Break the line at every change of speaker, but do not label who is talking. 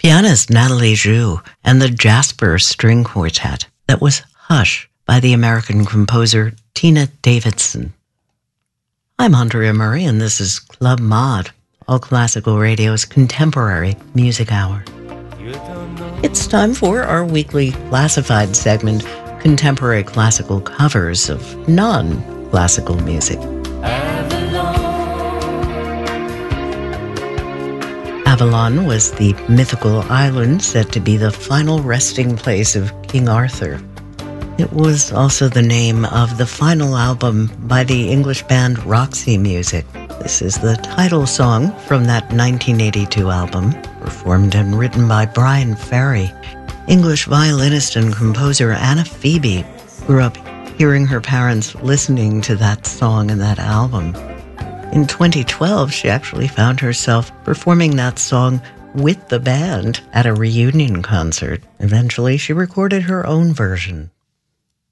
pianist Natalie Jou and the Jasper String Quartet. That was Hush by the American composer Tina Davidson. I'm Andrea Murray, and this is Club Mod, All Classical Radio's contemporary music hour. It's time for our weekly classified segment, Contemporary Classical Covers of Non-Classical Music. Avalon was the mythical island said to be the final resting place of King Arthur. It was also the name of the final album by the English band Roxy Music. This is the title song from that 1982 album, performed and written by Brian Ferry. English violinist and composer Anna Phoebe grew up hearing her parents listening to that song and that album. In 2012, she actually found herself performing that song with the band at a reunion concert. Eventually, she recorded her own version